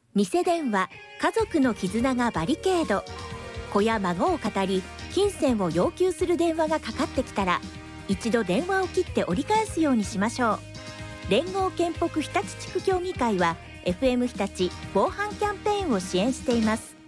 偽電話、家族の絆がバリケード。子や孫を語り金銭を要求する電話がかかってきたら、一度電話を切って折り返すようにしましょう。連合建北日立地区協議会は FM 日立防犯キャンペーンを支援しています。